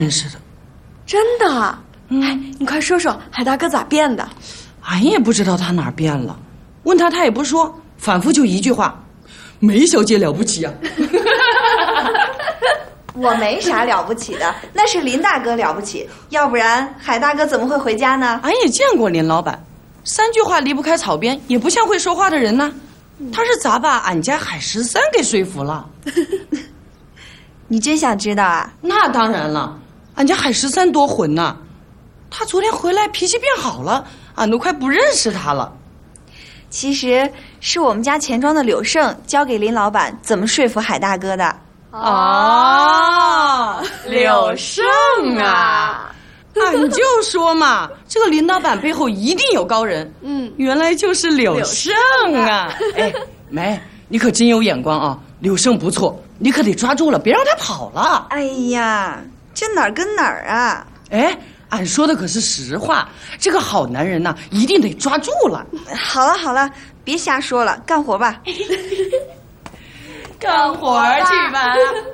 认识的。 真的？哎，你快说说海大哥咋变的？ 俺也不知道他哪儿变了，问他也不说，反复就一句话：梅小姐了不起啊。 我没啥了不起的，那是林大哥了不起，要不然海大哥怎么会回家呢？ 俺也见过林老板，3句话离不开草编，也不像会说话的人呢。他是咋把俺家海13给说服了？ 你真想知道啊？ 那当然了，俺家海13多混呐。他昨天回来脾气变好了，俺都快不认识他了。 其实是我们家钱庄的柳胜教给林老板怎么说服海大哥的。 哦，柳胜啊！俺就说嘛，这个林老板背后一定有高人。原来就是柳胜啊！哎，梅，你可真有眼光啊！柳胜不错，你可得抓住了，别让他跑了。 哎呀，这哪儿跟哪儿啊？ 哎，俺说的可是实话，这个好男人呐，一定得抓住了。 好了好了，别瞎说了，干活吧。 干活去吧。